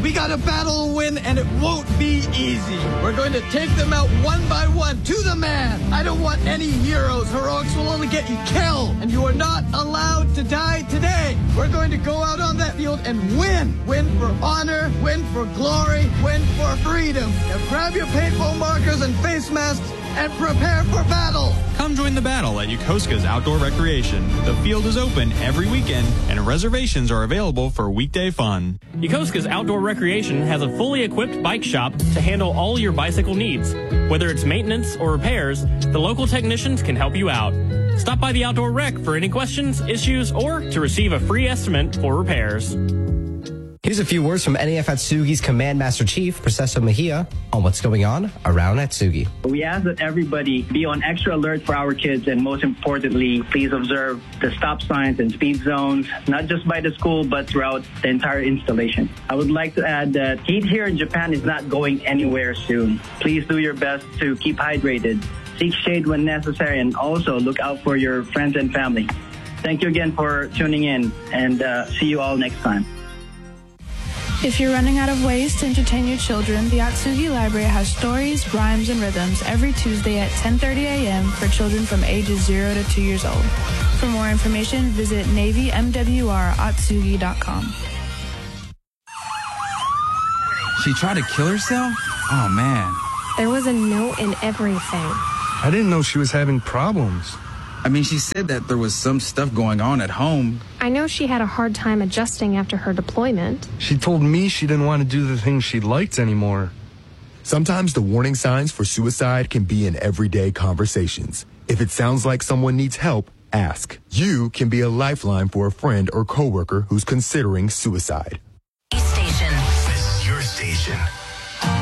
We got a battle to win, and it won't be easy. We're going to take them out one by one, to the man. I don't want any heroes. Heroics will only get you killed, and you are not allowed to die today. We're going to go out on that field and win. Win for honor, win for glory, win for freedom. Now grab your paintball markers and face masks and prepare for battle. Come join the battle at Yokosuka's Outdoor Recreation. The field is open every weekend, and reservations are available for weekday fun. Yokosuka's Outdoor Recreation has a fully equipped bike shop to handle all your bicycle needs. Whether it's maintenance or repairs, the local technicians can help you out. Stop by the Outdoor Rec for any questions, issues, or to receive a free estimate for repairs. Here's a few words from NAF Atsugi's Command Master Chief, Proceso Mejia, on what's going on around Atsugi. We ask that everybody be on extra alert for our kids, and most importantly, please observe the stop signs and speed zones, not just by the school, but throughout the entire installation. I would like to add that heat here in Japan is not going anywhere soon. Please do your best to keep hydrated, seek shade when necessary, and also look out for your friends and family. Thank you again for tuning in, and see you all next time. If you're running out of ways to entertain your children, the Atsugi Library has stories, rhymes, and rhythms every Tuesday at 10:30 a.m. for children from ages 0 to 2 years old. For more information, visit NavyMWRAtsugi.com. She tried to kill herself? Oh, man. There was a note in everything. I didn't know she was having problems. I mean, she said that there was some stuff going on at home. I know she had a hard time adjusting after her deployment. She told me she didn't want to do the things she liked anymore. Sometimes the warning signs for suicide can be in everyday conversations. If it sounds like someone needs help, ask. You can be a lifeline for a friend or coworker who's considering suicide.